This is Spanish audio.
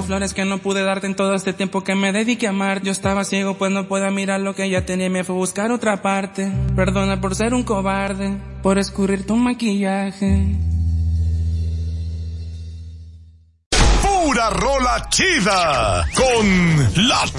las flores que no pude darte en todo este tiempo que me dediqué a amar. Yo estaba ciego pues no podía mirar lo que ella tenía y me fue a buscar otra parte. Perdona por ser un cobarde, por escurrir tu maquillaje. Pura rola chida con la